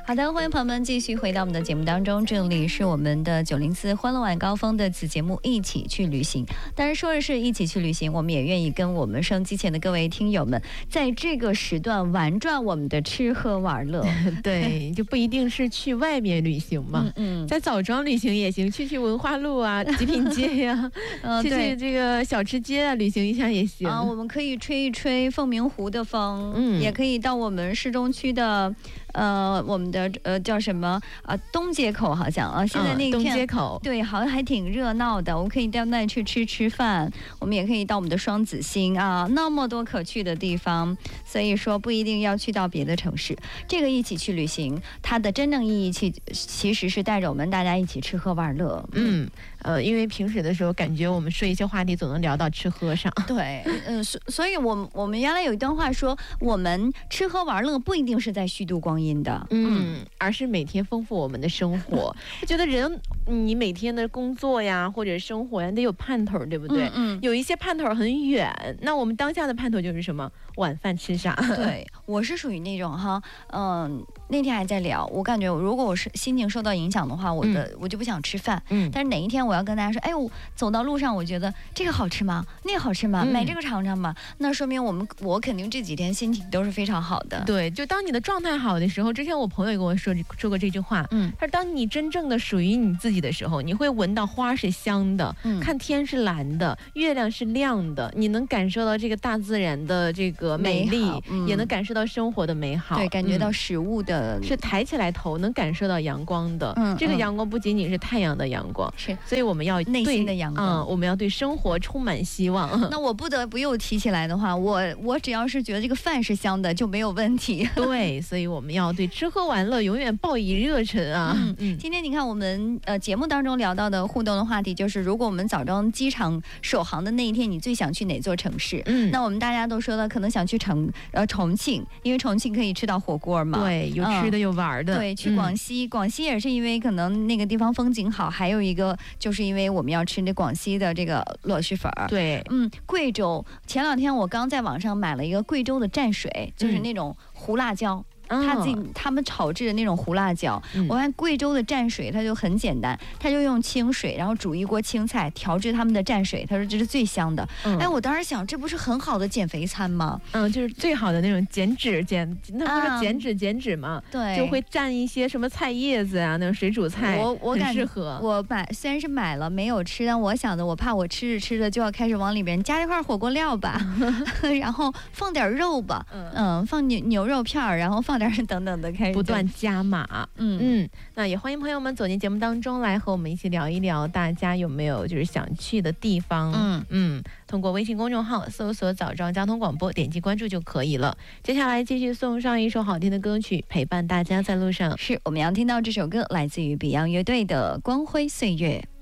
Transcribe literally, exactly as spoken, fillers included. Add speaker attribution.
Speaker 1: 好的，欢迎朋友们继续回到我们的节目当中，这里是我们的九零四欢乐晚高峰的子节目一起去旅行。当然说的是一起去旅行，我们也愿意跟我们收音机前的各位听友们在这个时段玩转我们的吃喝玩乐。
Speaker 2: 对，就不一定是去外面旅行嘛，嗯嗯，在枣庄旅行也行，去去文化路啊、极品街呀、啊呃，去去这个小吃街啊旅行一下也行
Speaker 1: 啊。我们可以吹一吹凤鸣湖的风，嗯，也可以到我们市中区的呃我们的呃叫什么啊东街口，好像啊现在那个、
Speaker 2: 嗯、东街口
Speaker 1: 对，好像还挺热闹的。我们可以到那里去吃吃饭，我们也可以到我们的双子星啊，那么多可去的地方。所以说不一定要去到别的城市，这个一起去旅行，它的真正意义其其实是带着我们大家一起吃喝玩乐。
Speaker 2: 嗯，呃，因为平时的时候感觉我们说一些话题总能聊到吃喝上。
Speaker 1: 对，嗯、呃，所所以我们我们原来有一段话说，我们吃喝玩乐不一定是在虚度光阴的，
Speaker 2: 嗯，而是每天丰富我们的生活。我觉得人你每天的工作呀或者生活呀得有盼头，对不对？嗯，嗯有一些盼头很远，那我们当下的盼头就是什么？晚饭吃啥？
Speaker 1: 对，我是属于那种哈，嗯、呃，那天还在聊，我感觉如果我是心情受到影响的话，我的、嗯、我就不想吃饭。嗯，但是哪一天我要跟大家说，哎，我走到路上，我觉得这个好吃吗？那个好吃吗？嗯、买这个尝尝吧。那说明我们我肯定这几天心情都是非常好的。
Speaker 2: 对，就当你的状态好的时候，之前我朋友也跟我说说过这句话，嗯，他说当你真正的属于你自己的时候，你会闻到花是香的，嗯、看天是蓝的，月亮是亮的，你能感受到这个大自然的这个美丽，嗯、也能感受到生活的美好，
Speaker 1: 对，感觉到食物的、
Speaker 2: 嗯、是抬起来头能感受到阳光的，嗯，这个阳光不仅仅是太阳的阳光，是，所以我们要
Speaker 1: 内心的阳光，
Speaker 2: 嗯，我们要对生活充满希望。
Speaker 1: 那我不得不又提起来的话，我我只要是觉得这个饭是香的就没有问题。
Speaker 2: 对，所以我们要对吃喝玩乐永远抱以热忱啊。
Speaker 1: 嗯嗯，今天你看我们呃节目当中聊到的互动的话题就是，如果我们枣庄机场首航的那一天，你最想去哪座城市？嗯，那我们大家都说了，可能想去成呃重庆，因为重庆可以吃到火锅嘛。
Speaker 2: 对，有吃的有玩的。
Speaker 1: 嗯、对，去广西、嗯，广西也是因为可能那个地方风景好，还有一个就是因为我们要吃那广西的这个螺蛳粉。
Speaker 2: 对，
Speaker 1: 嗯，贵州前两天我刚在网上买了一个贵州的蘸水，就是那种胡辣椒。嗯他自己他们炒制的那种胡辣椒，嗯、我看贵州的蘸水它就很简单，他就用清水，然后煮一锅青菜，调制他们的蘸水，他说这是最香的。嗯、哎，我当时想，这不是很好的减肥餐吗？
Speaker 2: 嗯，就是最好的那种减脂减，那不是减脂减脂吗？
Speaker 1: 对，
Speaker 2: 就会蘸一些什么菜叶子啊，那种水煮菜，
Speaker 1: 我我
Speaker 2: 很适合。
Speaker 1: 我买虽然是买了没有吃，但我想着我怕我吃着吃着就要开始往里边加一块火锅料吧，然后放点肉吧，嗯, 嗯放牛牛肉片儿，然后放点等等的。
Speaker 2: 不断加码，嗯嗯，那也欢迎朋友们走进节目当中来和我们一起聊一聊，大家有没有就是想去的地方？嗯嗯，通过微信公众号搜索枣庄交通广播，点击关注就可以了。接下来继续送上一首好听的歌曲，陪伴大家在路上。
Speaker 1: 是我们要听到这首歌，来自于 Beyond 乐队的《光辉岁月》。